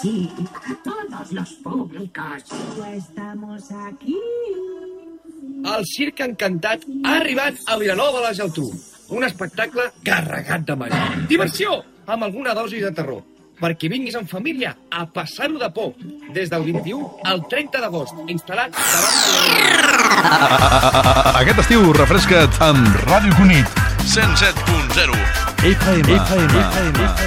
sí, todos los públicos. Estamos aquí. El Circ Encantat ha arribat a Vilanova de la Geltrú. Un espectacle carregat de màgia. Diversió, amb alguna dosi de terror. Perquè vinguis en família a passar-ho de por. Des del 21 al 30 d'agost, instal·lat davant de Aquest estiu refresca't amb Ràdio Cunit 107.0 FM.